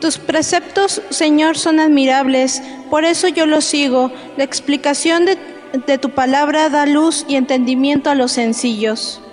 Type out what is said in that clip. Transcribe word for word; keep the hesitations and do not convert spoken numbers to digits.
Tus preceptos, Señor, son admirables, por eso yo los sigo. La explicación de, de tu palabra da luz y entendimiento a los sencillos.